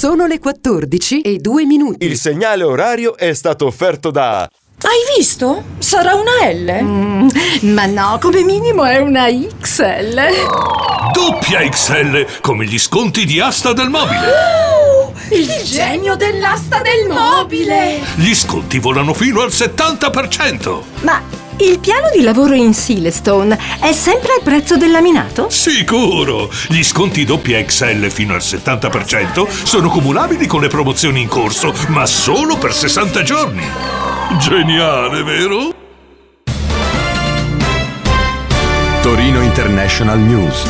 Sono le 14:02. Il segnale orario è stato offerto da... Hai visto? Sarà una L. Ma no, come minimo è una XL. Doppia XL, come gli sconti di Asta del Mobile. Il genio dell'asta del mobile. Gli sconti volano fino al 70%. Ma il piano di lavoro in Silestone è sempre al prezzo del laminato? Sicuro! Gli sconti doppia XL fino al 70% sono cumulabili con le promozioni in corso, ma solo per 60 giorni. Geniale, vero? Torino International News.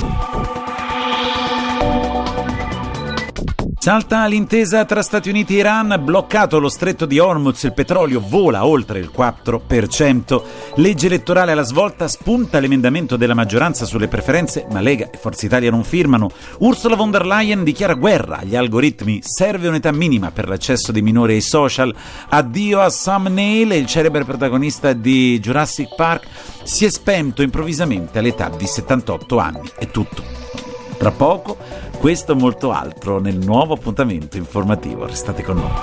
Salta l'intesa tra Stati Uniti e Iran, bloccato lo stretto di Hormuz, il petrolio vola oltre il 4%. Legge elettorale alla svolta, spunta l'emendamento della maggioranza sulle preferenze, ma Lega e Forza Italia non firmano. Ursula von der Leyen dichiara guerra agli algoritmi, serve un'età minima per l'accesso dei minori ai social. Addio a Sam Neill, il celebre protagonista di Jurassic Park, si è spento improvvisamente all'età di 78 anni. È tutto. Tra poco, questo e molto altro nel nuovo appuntamento informativo. Restate con noi.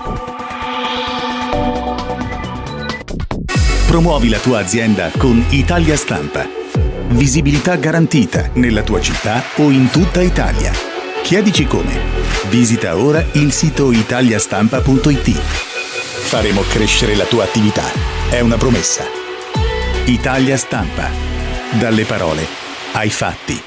Promuovi la tua azienda con Italia Stampa. Visibilità garantita nella tua città o in tutta Italia. Chiedici come. Visita ora il sito italiastampa.it. Faremo crescere la tua attività. È una promessa. Italia Stampa. Dalle parole ai fatti.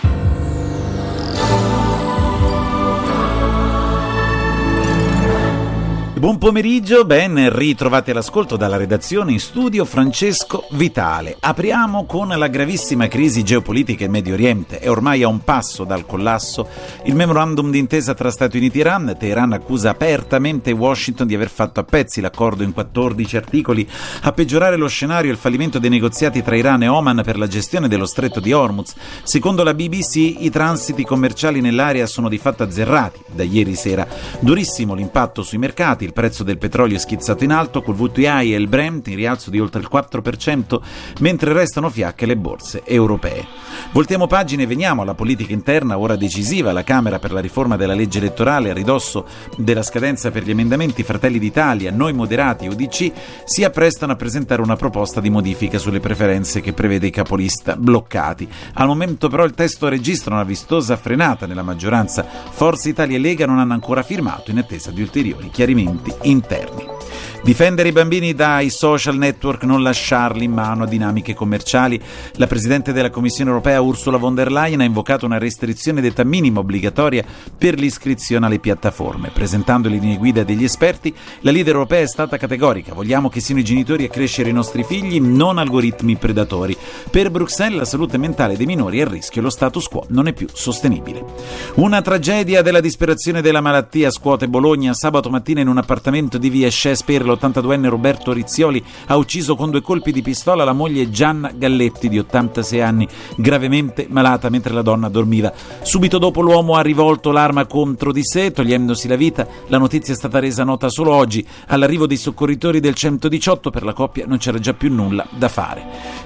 Buon pomeriggio, ben ritrovati all'ascolto dalla redazione. In studio Francesco Vitale. Apriamo con la gravissima crisi geopolitica in Medio Oriente. È ormai a un passo dal collasso il memorandum d'intesa tra Stati Uniti e Iran. Teheran accusa apertamente Washington di aver fatto a pezzi l'accordo in 14 articoli. A peggiorare lo scenario il fallimento dei negoziati tra Iran e Oman per la gestione dello stretto di Hormuz. Secondo la BBC i transiti commerciali nell'area sono di fatto azzerrati da ieri sera. Durissimo l'impatto sui mercati. Il prezzo del petrolio è schizzato in alto, col WTI e il Brent in rialzo di oltre il 4%, mentre restano fiacche le borse europee. Voltiamo pagina e veniamo alla politica interna, ora decisiva. La Camera per la riforma della legge elettorale, a ridosso della scadenza per gli emendamenti. Fratelli d'Italia, Noi Moderati e UDC si apprestano a presentare una proposta di modifica sulle preferenze che prevede i capolista bloccati. Al momento però il testo registra una vistosa frenata nella maggioranza. Forza Italia e Lega non hanno ancora firmato, in attesa di ulteriori chiarimenti interni. Difendere i bambini dai social network, non lasciarli in mano a dinamiche commerciali. La Presidente della Commissione Europea Ursula von der Leyen ha invocato una restrizione d'età minima obbligatoria per l'iscrizione alle piattaforme. Presentando le linee guida degli esperti, la leader europea è stata categorica: vogliamo che siano i genitori a crescere i nostri figli, non algoritmi predatori. Per Bruxelles la salute mentale dei minori è a rischio, lo status quo non è più sostenibile. Una tragedia della disperazione della malattia scuote Bologna. Sabato mattina in un appartamento di via Shakespeare l'82enne Roberto Rizzioli ha ucciso con 2 colpi di pistola la moglie Gianna Galletti di 86 anni, gravemente malata mentre la donna dormiva. Subito dopo l'uomo ha rivolto l'arma contro di sé, togliendosi la vita. La notizia è stata resa nota solo oggi. All'arrivo dei soccorritori del 118 per la coppia non c'era già più nulla da fare.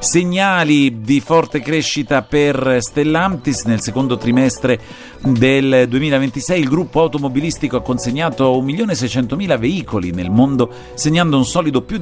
Segnali di forte crescita per Stellantis. Nel secondo trimestre del 2026 il gruppo automobilistico ha consegnato 1.600.000 veicoli nel mondo, segnando un solido più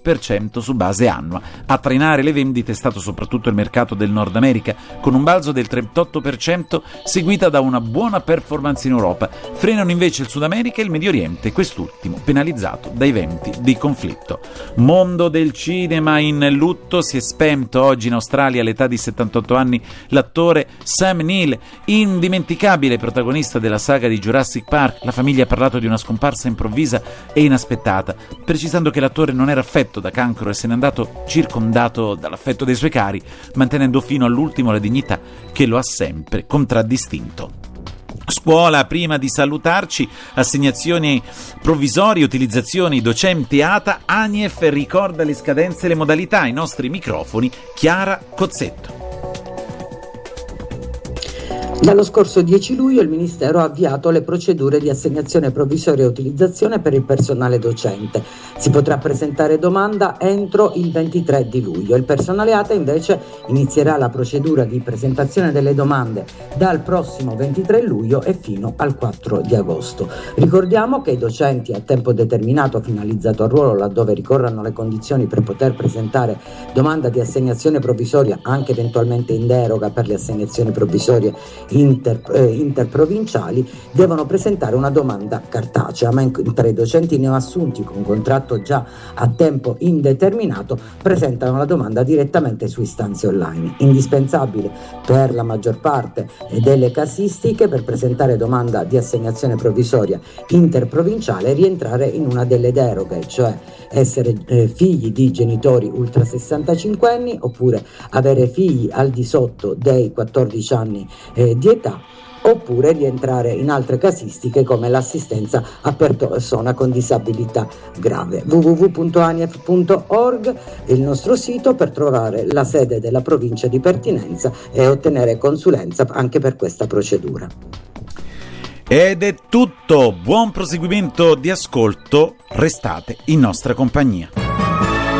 10% su base annua. A trainare le vendite è stato soprattutto il mercato del Nord America, con un balzo del 38%, seguita da una buona performance in Europa. Frenano invece il Sud America e il Medio Oriente, quest'ultimo penalizzato dai venti di conflitto. Mondo del cinema in lutto. Si è spento oggi in Australia all'età di 78 anni l'attore Sam Neill, indimenticabile protagonista della saga di Jurassic Park. La famiglia ha parlato di una scomparsa improvvisa e inaspettata, precisando che l'attore non era affetto da cancro e se n'è andato circondato dall'affetto dei suoi cari, mantenendo fino all'ultimo la dignità che lo ha sempre contraddistinto. Scuola, prima di salutarci, assegnazioni provvisorie, utilizzazioni docenti ATA. ANIEF ricorda le scadenze e le modalità. Ai nostri microfoni Chiara Cozzetto. Dallo scorso 10 luglio il Ministero ha avviato le procedure di assegnazione provvisoria e utilizzazione per il personale docente. Si potrà presentare domanda entro il 23 di luglio. Il personale ATA invece inizierà la procedura di presentazione delle domande dal prossimo 23 luglio e fino al 4 di agosto. Ricordiamo che i docenti a tempo determinato finalizzato al ruolo, laddove ricorrano le condizioni per poter presentare domanda di assegnazione provvisoria, anche eventualmente in deroga per le assegnazioni provvisorie interprovinciali, devono presentare una domanda cartacea, mentre i docenti neoassunti con contratto già a tempo indeterminato presentano la domanda direttamente su istanze online. Indispensabile per la maggior parte delle casistiche per presentare domanda di assegnazione provvisoria interprovinciale rientrare in una delle deroghe, cioè essere figli di genitori ultra 65 anni oppure avere figli al di sotto dei 14 anni di età, oppure rientrare in altre casistiche come l'assistenza a persona con disabilità grave. www.anief.org è il nostro sito per trovare la sede della provincia di pertinenza e ottenere consulenza anche per questa procedura. Ed è tutto, buon proseguimento di ascolto, restate in nostra compagnia.